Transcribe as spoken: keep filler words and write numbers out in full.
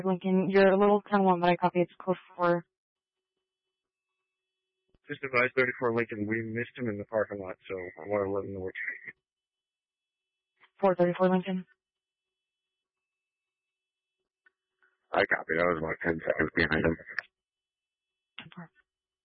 Lincoln, you're a little ten one, but I copy. It's code four. Just advise thirty-four Lincoln, we missed him in the parking lot, so I want to let him know what you're four thirty-four Lincoln. I copy. That was about ten seconds behind him.